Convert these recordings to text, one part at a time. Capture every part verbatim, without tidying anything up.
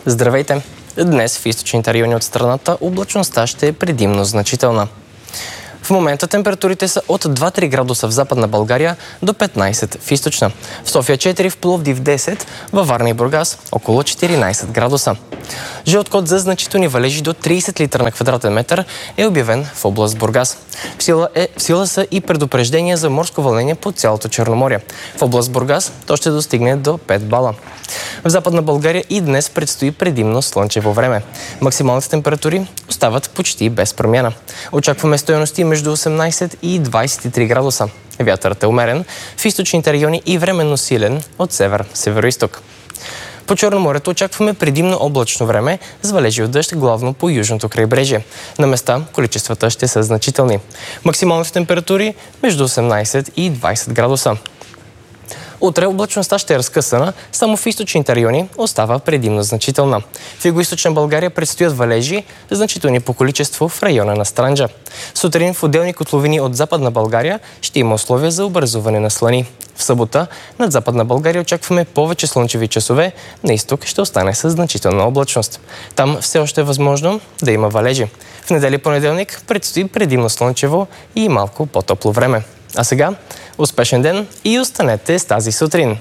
Здравейте! Днес в източните райони от страната облачността ще е предимно значителна. В момента температурите са от два-три градуса в Западна България до петнайсет в Източна. В София четири, в Пловдив десет, във Варна и Бургас около четиринайсет градуса. Жълт код за значителни валежи до трийсет литра на квадратен метър е обявен в област Бургас. В сила, е, в сила са и предупреждения за морско вълнение по цялото Черноморие. В област Бургас то ще достигне до пет бала. В Западна България и днес предстои предимно слънчево време. Максималните температури остават почти без промяна. Очакваме стойности между осемнайсет и двайсет и три градуса. Вятърът е умерен, в източните райони и временно силен от север-североизток. По Черноморието очакваме предимно облачно време с валежи от дъжд, главно по южното крайбрежие. На места количествата ще са значителни. Максималните температури между осемнайсет и двайсет градуса. Утре облачността ще е разкъсана, само в източните райони остава предимно значителна. В югоизточна България предстоят валежи, значителни по количество в района на Странджа. Сутрин в отделни котловини от Западна България ще има условия за образуване на слани. В събота над Западна България очакваме повече слънчеви часове, на изток ще остане със значителна облачност. Там все още е възможно да има валежи. В неделя и понеделник предстои предимно слънчево и малко по-топло време. А сега успешен ден и останете с тази сутрин!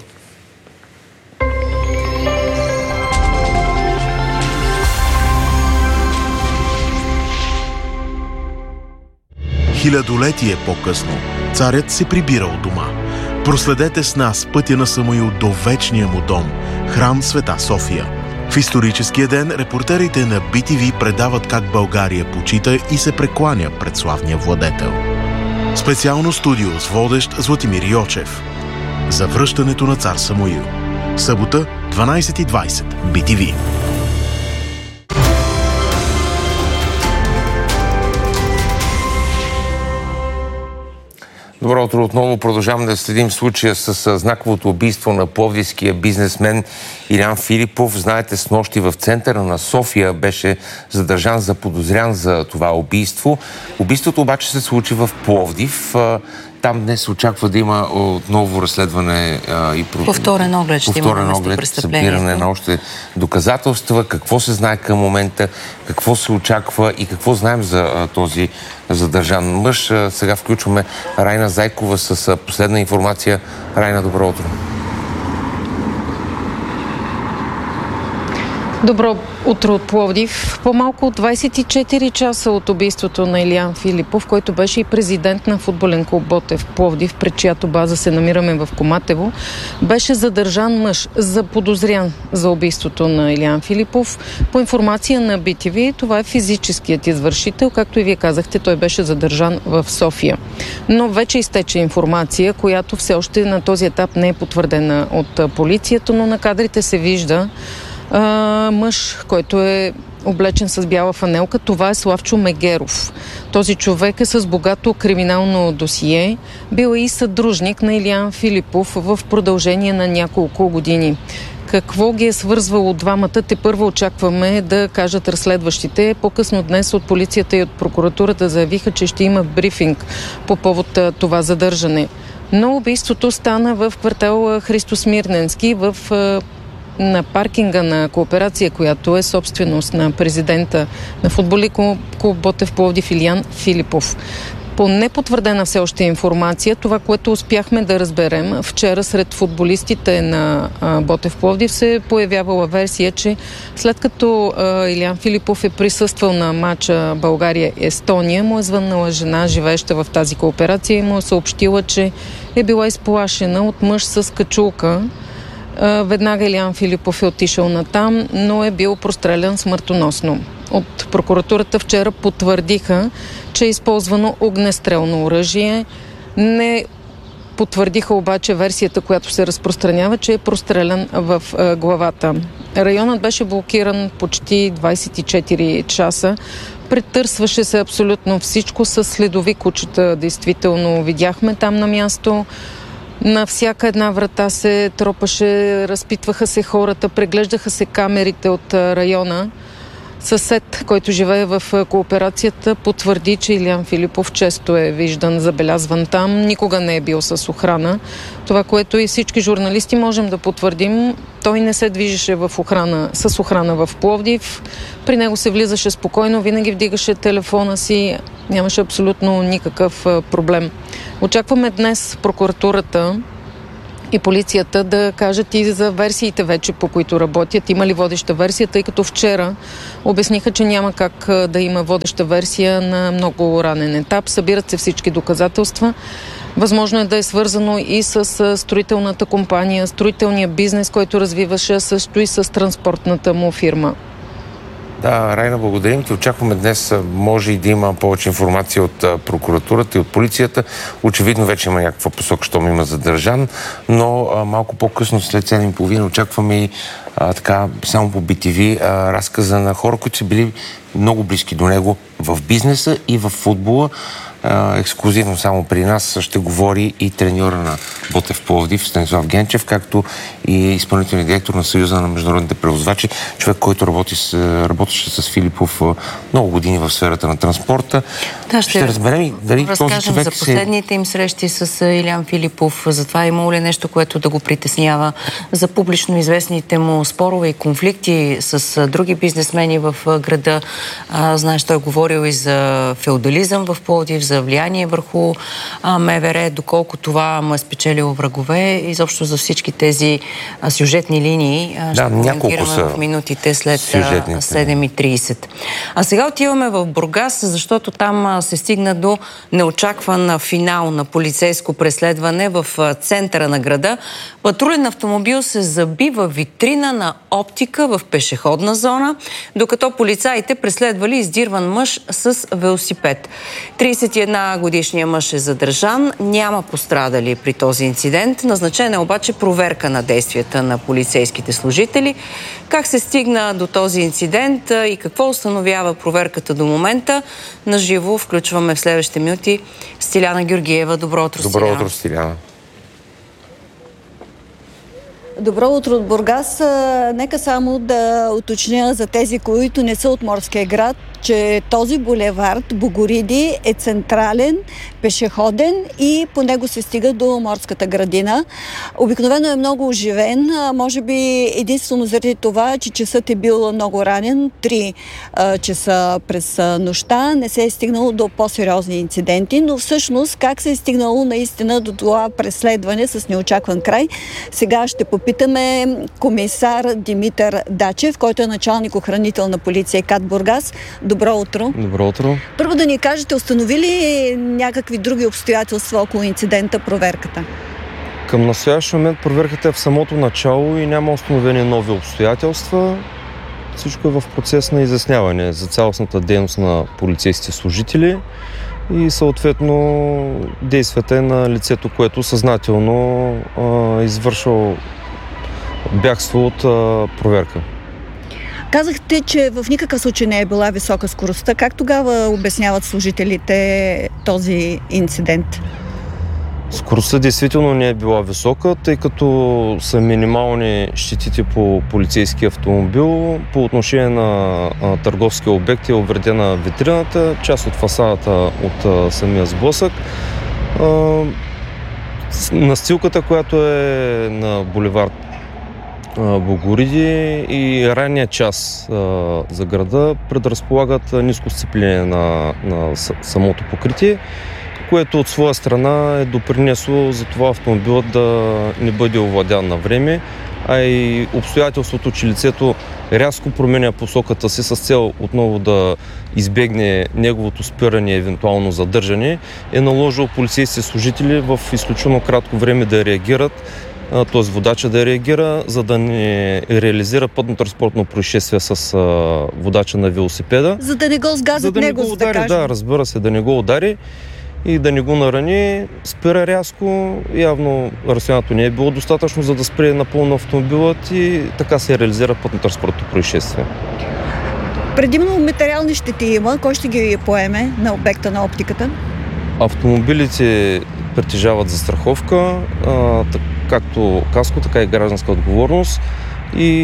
Хилядолетие по-късно царят се прибира от дома. Проследете с нас пътя на Самуил до вечния му дом, храм Света София. В историческия ден репортерите на Би Ти Ви предават как България почита и се прекланя пред славния владетел. Специално студио с водещ Златимир Йочев. За връщането на цар Самуил. Събота, дванайсет и двайсет. Би Ти Ви. Добро утро отново. Продължаваме да следим случая с знаковото убийство на пловдивския бизнесмен Илиян Филипов. Знаете, снощи в центъра на София беше задържан заподозрян за това убийство. Убийството обаче се случи в Пловдив. Там днес се очаква да има отново разследване а, и повторен оглед ще има на местопрестъплението. Събиране на още доказателства. Какво се знае към момента, какво се очаква и какво знаем за а, този задържан мъж. А, сега включваме Райна Зайкова с а, последна информация. Райна, добро утро. Добро утро от Пловдив. По-малко от двайсет и четири часа от убийството на Илиян Филипов, който беше и президент на футболен клуб Ботев Пловдив, пред чиято база се намираме в Коматево, беше задържан мъж, заподозрян за убийството на Илиян Филипов. По информация на Би Ти Ви, това е физическият извършител, както и вие казахте, той беше задържан в София. Но вече изтече информация, която все още на този етап не е потвърдена от полицията, но на кадрите се вижда Uh, мъж, който е облечен с бяла фанелка. Това е Славчо Мегеров. Този човек е с богато криминално досие. Бил е и съдружник на Илиян Филипов в продължение на няколко години. Какво ги е свързвало двамата, те първо очакваме да кажат разследващите. По-късно днес от полицията и от прокуратурата заявиха, че ще има брифинг по повод това задържане. Но убийството стана в квартал Христо Смирненски, в на паркинга на Кооперация, която е собственост на президента на футболен клуб Ботев Пловдив Илиян Филипов. По непотвърдена все още информация, това, което успяхме да разберем, вчера сред футболистите на а, Ботев Пловдив се появявала версия, че след като а, Илиян Филипов е присъствал на матча България-Естония, му е звъннала жена, живееща в тази кооперация, и му е съобщила, че е била изплашена от мъж с качулка. Веднага Илиян Филипов е отишъл натам, но е бил прострелян смъртоносно. От прокуратурата вчера потвърдиха, че е използвано огнестрелно оръжие. Не потвърдиха обаче версията, която се разпространява, че е прострелян в главата. Районът беше блокиран почти двайсет и четири часа. Претърсваше се абсолютно всичко с следови кучета. Действително видяхме там на място. На всяка една врата се тропаше, разпитваха се хората, преглеждаха се камерите от района. съсед, който живее в кооперацията, потвърди, че Илиян Филипов често е виждан, забелязван там, никога не е бил с охрана. Това, което и всички журналисти можем да потвърдим, той не се движеше в охрана, с охрана в Пловдив. При него се влизаше спокойно, винаги вдигаше телефона си, нямаше абсолютно никакъв проблем. Очакваме днес прокуратурата и полицията да кажат и за версиите вече, по които работят. Има ли водеща версия, тъй като вчера обясниха, че няма как да има водеща версия на много ранен етап. Събират се всички доказателства. Възможно е да е свързано и с строителната компания, строителния бизнес, който развиваше, също и с транспортната му фирма. Да, Райна, благодарим ти. Очакваме днес, може и да има повече информация от прокуратурата и от полицията. Очевидно вече има някаква посока, щом има задържан, но а, малко по-късно, след седем и половина, очакваме и а, така, само по би ти ви, а, разказа на хора, които са били много близки до него в бизнеса и в футбола. Ексклюзивно само при нас ще говори и треньора на Ботев Пловдив Станислав Генчев, както и изпълнителният директор на Съюза на международните превозвачи, човек, който работи с, работеше с Филипов много години в сферата на транспорта. Да, ще, ще разберем и дали този човек за последните се... им срещи с Илиян Филипов, за това има ли нещо, което да го притеснява, за публично известните му спорове и конфликти с други бизнесмени в града. А, знаеш, той е говорил и за феодализъм в Пловдив, за влияние върху а, МВР, доколко това му е спечелило врагове, изобщо за всички тези а, сюжетни линии. А, ще да, няколко са в минутите след сюжетните. седем и трийсет. А сега отиваме в Бургас, защото там а, се стигна до неочакван финал на полицейско преследване в а, центъра на града. Патрулен автомобил се заби във витрина на оптика в пешеходна зона, докато полицаите преследвали издирван мъж с велосипед. трийсет и една годишният мъж е задържан, няма пострадали при този инцидент. Назначена е обаче проверка на действията на полицейските служители. Как се стигна до този инцидент и какво установява проверката до момента? Наживо включваме в следващите минути Стиляна Георгиева. Добро утро, Стиляна. Добро утро, Стиляна. Добро утро от Бургас. Нека само да уточня за тези, които не са от морския град, че този булевард Богориди е централен, пешеходен и по него се стига до морската градина. Обикновено е много оживен, може би единствено заради това, че часът е бил много ранен, три часа през нощта, не се е стигнало до по-сериозни инциденти, но всъщност как се е стигнало наистина до това преследване с неочакван край, сега ще попитаме комисар Димитър Дачев, който е началник охранител на полиция КАТ Бургас. Добро утро. Добро утро. Първо да ни кажете, установили ли някакви други обстоятелства около инцидента, проверката? Към настоящия момент проверката е в самото начало и няма установени нови обстоятелства. Всичко е в процес на изясняване за цялостната дейност на полицейските служители и съответно действията на лицето, което съзнателно а, извършва бягство от а, проверка. Казахте, че в никакъв случай не е била висока скоростта. Как тогава обясняват служителите този инцидент? Скоростта действително не е била висока, тъй като са минимални щетите по полицейски автомобил. По отношение на а, търговския обект е увредена витрината, част от фасадата от а, самия сблъсък. А, настилката, която е на булевард Богориди и ранния час а, за града предразполагат ниско сцепление на, на самото покритие, което от своя страна е допринесло за това автомобилът да не бъде овладян на време, а и обстоятелството, че лицето рязко променя посоката си с цел отново да избегне неговото спиране и евентуално задържане, е наложил полицейските служители в изключително кратко време да реагират, т.е. водача да реагира, за да не реализира пътно-транспортно происшествие с а, водача на велосипеда. За да не го сгазят за да него, не го удари, да, да, разбира се, да не го удари и да не го нарани. Спира рязко, явно разстоянието не е било достатъчно, за да спре напълно автомобилът и така се реализира пътно-транспортно происшествие. Предимно материални щети има. Кой ще ги поеме на обекта на оптиката? Автомобилите притежават застраховка, а, както каско, така и гражданска отговорност и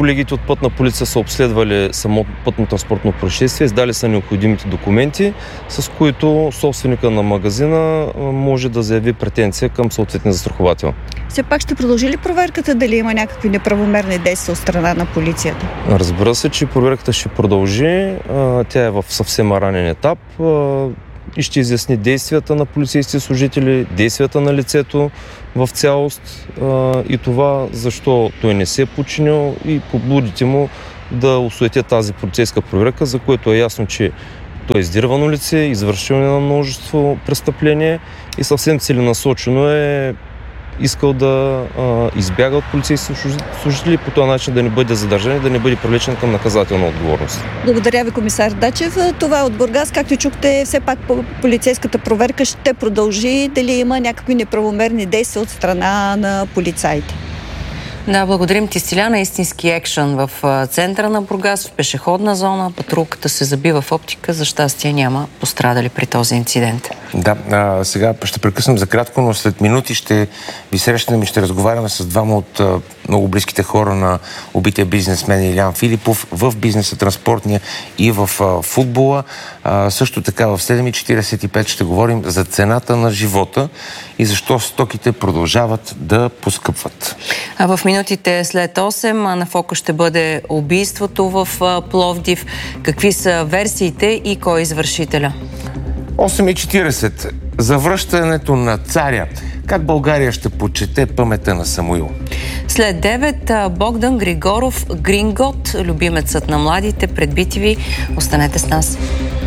колегите от пътна полиция са обследвали само пътно-транспортно происшествие, издали са необходимите документи, с които собственика на магазина може да заяви претенция към съответния застраховател. Все пак ще продължи ли проверката, дали има някакви неправомерни действия от страна на полицията? Разбира се, че проверката ще продължи. Тя е в съвсем ранен етап и ще изясни действията на полицейските служители, действията на лицето в цялост и това защо той не се е подчинил и побудите му да осуетят тази полицейска проверка, за което е ясно, че той е издирвано лице, извършено на множество престъпления и съвсем целенасочено е искал да а, избяга от полицейски служители и по този начин да не бъде задържан и да не бъде привлечен към наказателна отговорност. Благодаря ви, комисар Дачев. Това е от Бургас. Както чухте, все пак полицейската проверка ще продължи. Дали има някакви неправомерни действия от страна на полицаите? Да, благодарим ти, Стиляна. Истински екшън в центъра на Бургас, в пешеходна зона. Патрулката се забива в оптика. За щастие няма пострадали при този инцидент. Да, а, сега ще прекъснем за кратко, но след минути ще ви срещнем и ще разговаряме с двама от а, много близките хора на убития бизнесмен Илиян Филипов в бизнеса, транспортния и в а, футбола. А, също така в седем и четиридесет и пет ще говорим за цената на живота и защо стоките продължават да поскъпват. А в минутите след осем на фокус ще бъде убийството в Пловдив. Какви са версиите и кой е извършителя? осем и четиридесет. Завръщането на царя. Как България ще почете паметта на Самуил? След девет Богдан Григоров, Грингот, любимецът на младите, пред би ти ви. Останете с нас.